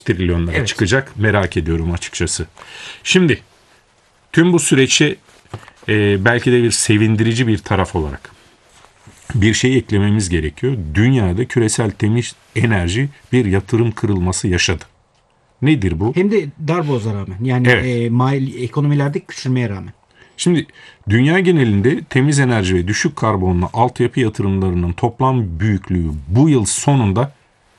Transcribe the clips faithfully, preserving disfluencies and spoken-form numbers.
trilyonlara Evet. çıkacak, merak ediyorum açıkçası. Şimdi tüm bu süreçe e, belki de bir sevindirici bir taraf olarak bir şey eklememiz gerekiyor. Dünyada küresel temiz enerji bir yatırım kırılması yaşadı. Nedir bu? Hem de darboğaza rağmen. Yani Evet. e, mali, ekonomilerdeki küçülmeye rağmen. Şimdi dünya genelinde temiz enerji ve düşük karbonlu altyapı yatırımlarının toplam büyüklüğü bu yıl sonunda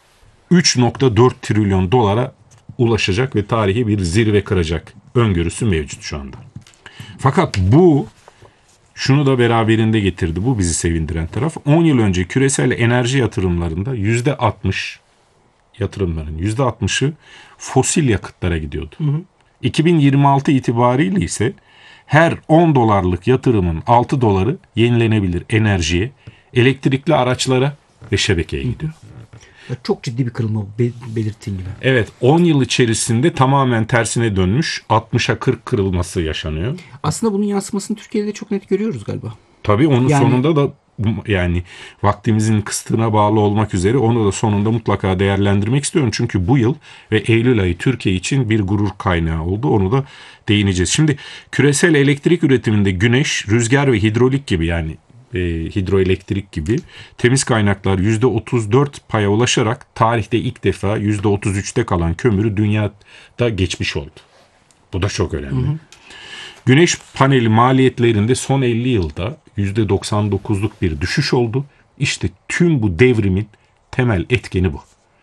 üç nokta dört trilyon dolara ulaşacak ve tarihi bir zirve kıracak öngörüsü mevcut şu anda. Fakat bu şunu da beraberinde getirdi. Bu bizi sevindiren taraf. on yıl önce küresel enerji yatırımlarında yüzde altmış yatırımların yüzde altmışı fosil yakıtlara gidiyordu. Hı hı. iki bin yirmi altı itibariyle ise her on dolarlık yatırımın altı doları yenilenebilir enerjiye, elektrikli araçlara ve şebekeye gidiyor. Çok ciddi bir kırılma bu, belirttiğin gibi. Evet, on yıl içerisinde tamamen tersine dönmüş, altmışa kırk kırılması yaşanıyor. Aslında bunun yansımasını Türkiye'de çok net görüyoruz galiba. Tabii onun yani, sonunda da yani vaktimizin kısıtına bağlı olmak üzere onu da sonunda mutlaka değerlendirmek istiyorum. Çünkü bu yıl ve Eylül ayı Türkiye için bir gurur kaynağı oldu. Onu da değineceğiz. Şimdi küresel elektrik üretiminde güneş, rüzgar ve hidrolik gibi yani e, hidroelektrik gibi temiz kaynaklar yüzde otuz dört paya ulaşarak tarihte ilk defa yüzde otuz üçte kalan kömürü dünyada geçmiş oldu. Bu da çok önemli. Hı hı. Güneş paneli maliyetlerinde son elli yılda yüzde doksan dokuzluk bir düşüş oldu. İşte tüm bu devrimin temel etkeni bu.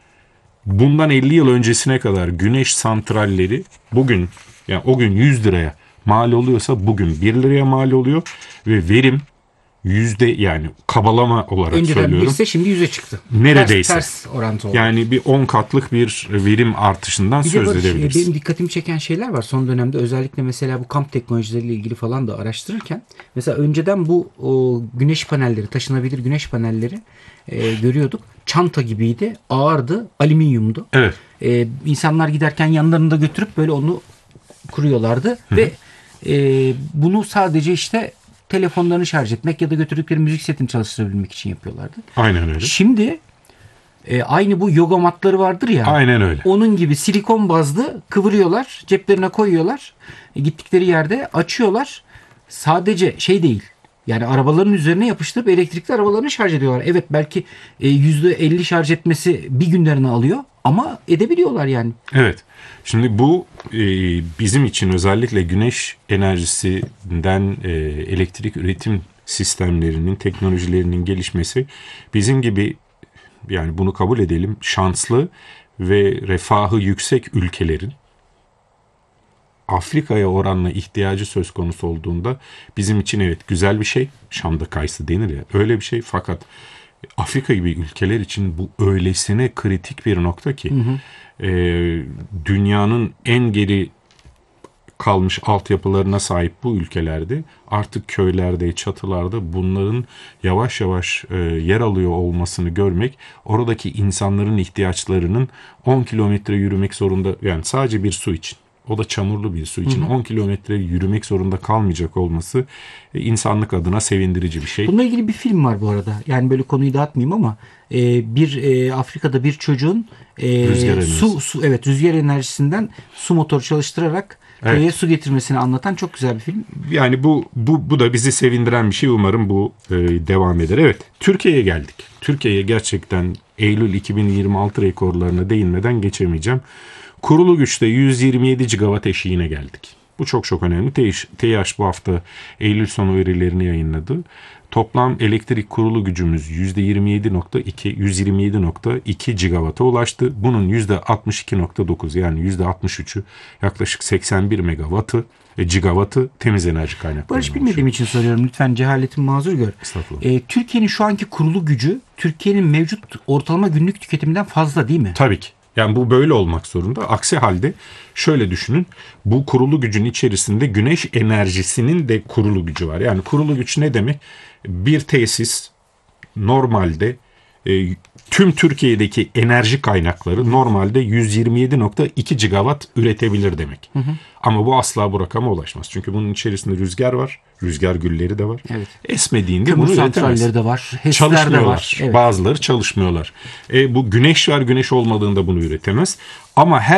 Bundan elli yıl öncesine kadar güneş santralleri bugün yani o gün yüz liraya mal oluyorsa bugün bir liraya mal oluyor ve verim yüzde yani kabalama olarak önceden söylüyorum. Önceden birse şimdi yüze çıktı. Neredeyse. Ters, ters orantı oldu. Yani bir on katlık bir verim artışından bir söz Barış, edebiliriz. Benim dikkatimi çeken şeyler var son dönemde. Özellikle mesela bu kamp teknolojileriyle ilgili falan da araştırırken. Mesela önceden bu o, güneş panelleri, taşınabilir güneş panelleri e, görüyorduk. Çanta gibiydi, ağırdı, alüminyumdu. Evet. E, insanlar giderken yanlarında götürüp böyle onu kuruyorlardı. Hı-hı. Ve e, bunu sadece işte telefonlarını şarj etmek ya da götürdükleri müzik setini çalıştırabilmek için yapıyorlardı. Aynen öyle. Şimdi e, aynı bu yoga matları vardır ya. Aynen öyle. Onun gibi silikon bazlı kıvırıyorlar, ceplerine koyuyorlar. E, gittikleri yerde açıyorlar. Sadece şey değil. Yani arabaların üzerine yapıştırıp elektrikli arabalarını şarj ediyorlar. Evet belki e, yüzde elli şarj etmesi bir günlerini alıyor ama edebiliyorlar yani. Evet. Şimdi bu e, bizim için özellikle güneş enerjisinden e, elektrik üretim sistemlerinin, teknolojilerinin gelişmesi bizim gibi yani bunu kabul edelim şanslı ve refahı yüksek ülkelerin Afrika'ya oranla ihtiyacı söz konusu olduğunda bizim için evet güzel bir şey. Şam'da kayısı denir ya öyle bir şey fakat Afrika gibi ülkeler için bu öylesine kritik bir nokta ki hı hı. E, dünyanın en geri kalmış altyapılarına sahip bu ülkelerde artık köylerde, çatılarda bunların yavaş yavaş e, yer alıyor olmasını görmek oradaki insanların ihtiyaçlarının on kilometre yürümek zorunda yani sadece bir su için. O da çamurlu bir su için hı hı. on kilometre yürümek zorunda kalmayacak olması e, insanlık adına sevindirici bir şey. Bununla ilgili bir film var bu arada. Yani böyle konuyu dağıtmayayım ama e, bir e, Afrika'da bir çocuğun e, rüzgar su, su evet rüzgar enerjisinden su motoru çalıştırarak köye evet. su getirmesini anlatan çok güzel bir film. Yani bu bu bu da bizi sevindiren bir şey. Umarım bu e, devam eder. Evet, Türkiye'ye geldik. Türkiye'ye gerçekten Eylül iki bin yirmi altı rekorlarına değinmeden geçemeyeceğim. Kurulu güçte yüz yirmi yedi gigawatt eşiğine geldik. Bu çok çok önemli. T İ H bu hafta Eylül sonu verilerini yayınladı. Toplam elektrik kurulu gücümüz yüzde yirmi yedi nokta iki, yüz yirmi yedi nokta iki gigawatt'a ulaştı. Bunun yüzde altmış iki nokta dokuz yani yüzde altmış üçü yaklaşık seksen bir megawattı. E, gigawattı temiz enerji kaynakları. Barış bilmediğim için soruyorum. Lütfen cehaletimi mazur gör. E, Türkiye'nin şu anki kurulu gücü Türkiye'nin mevcut ortalama günlük tüketiminden fazla değil mi? Tabii ki. Yani bu böyle olmak zorunda. Aksi halde şöyle düşünün. Bu kurulu gücün içerisinde güneş enerjisinin de kurulu gücü var. Yani kurulu güç ne demek? Bir tesis normalde e, tüm Türkiye'deki enerji kaynakları normalde yüz yirmi yedi nokta iki gigawatt üretebilir demek. Hı hı. Ama bu asla bu rakama ulaşmaz. Çünkü bunun içerisinde rüzgar var. Rüzgar gülleri de var. Evet. Esmediğinde Kömür bunu üretemez. santralleri de var. HES'ler de Çalışmıyorlar. var. Evet. Bazıları çalışmıyorlar. E, bu güneş var. Güneş olmadığında bunu üretemez. Ama her